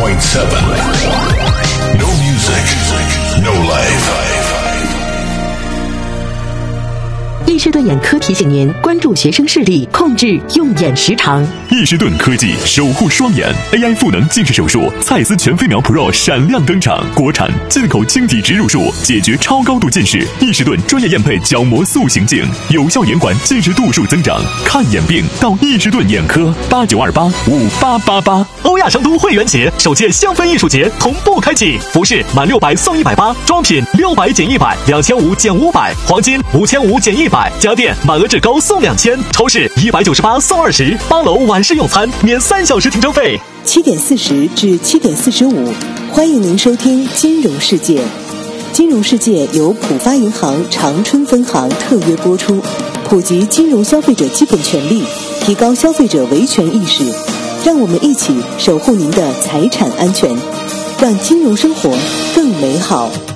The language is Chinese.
No music, no life. 易士顿眼科提醒您关注学生视力，控制用眼时长。 易士顿科技守护双眼 AI 赋能近视手术，蔡司全飞秒 Pro 闪亮登场，国产进口晶体植入术，解决超高度近视。易士顿专业验配角膜塑形镜，有效延缓近视度数增长。看眼病到易士顿眼科，89285888。 欧亚成都会员节首届香氛艺术节同步开启，服饰满600送180，装品600减100，2500减500，黄金5500减100，家电满额至高送2000，超市198送20，8楼晚市用餐免3小时停车费。 7点40至7点45，欢迎您收听《金融世界》。《金融世界》由浦发银行长春分行特约播出，普及金融消费者基本权利，提高消费者维权意识，让我们一起守护您的财产安全，让金融生活更美好。